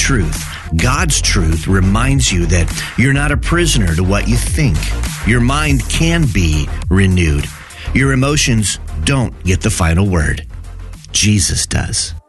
truth. God's truth reminds you that you're not a prisoner to what you think. Your mind can be renewed. Your emotions don't get the final word. Jesus does.